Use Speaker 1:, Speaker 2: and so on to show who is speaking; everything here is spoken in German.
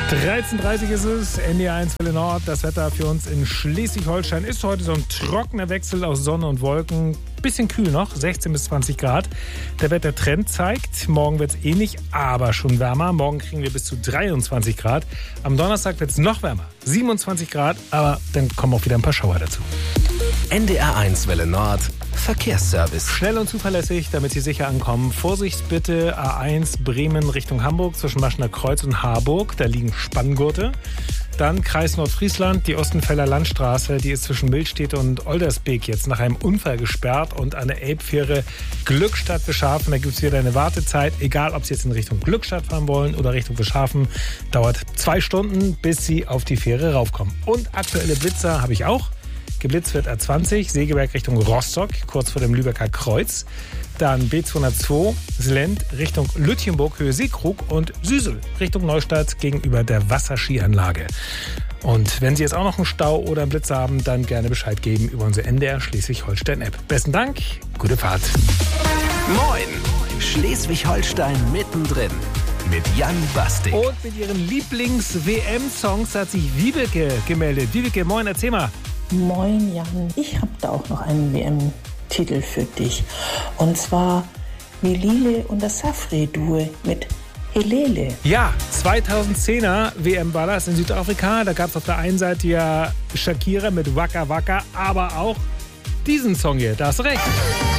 Speaker 1: 13:30 ist es, NDR1 Welle Nord. Das Wetter für uns in Schleswig-Holstein ist heute so ein trockener Wechsel aus Sonne und Wolken. Bisschen kühl noch, 16 bis 20 Grad. Der Wettertrend zeigt, morgen wird es ähnlich, aber schon wärmer. Morgen kriegen wir bis zu 23 Grad. Am Donnerstag wird es noch wärmer, 27 Grad, aber dann kommen auch wieder ein paar Schauer dazu.
Speaker 2: NDR1 Welle Nord, Verkehrsservice.
Speaker 1: Schnell und zuverlässig, damit Sie sicher ankommen. Vorsicht bitte, A1 Bremen Richtung Hamburg zwischen Maschener Kreuz und Harburg. Da liegen Spanngurte. Dann Kreis Nordfriesland, die Ostenfelder Landstraße, die ist zwischen Milchstädte und Oldersbeek jetzt nach einem Unfall gesperrt. Und an der Elbfähre Glückstadt Beschafen, da gibt es wieder eine Wartezeit. Egal, ob Sie jetzt in Richtung Glückstadt fahren wollen oder Richtung Beschafen, dauert 2 Stunden, bis Sie auf die Fähre raufkommen. Und aktuelle Blitzer habe ich auch. Geblitzt wird A20, Segeberg Richtung Rostock, kurz vor dem Lübecker Kreuz. Dann B202, Slend Richtung Lütjenburg, Höhe Seekrug und Süsel Richtung Neustadt gegenüber der Wasserskianlage. Und wenn Sie jetzt auch noch einen Stau oder einen Blitz haben, dann gerne Bescheid geben über unsere NDR Schleswig-Holstein-App. Besten Dank, gute Fahrt.
Speaker 2: Moin, Schleswig-Holstein mittendrin. Mit Jan Bastik.
Speaker 1: Und mit ihren Lieblings-WM-Songs hat sich Wiebeke gemeldet. Wiebeke, moin, erzähl mal.
Speaker 3: Moin Jan, ich habe da auch noch einen WM-Titel für dich. Und zwar Melile und das Safri-Duo mit Helele.
Speaker 1: Ja, 2010er WM war das in Südafrika. Da gab es auf der einen Seite ja Shakira mit Waka Waka, aber auch diesen Song hier. Da hast du recht.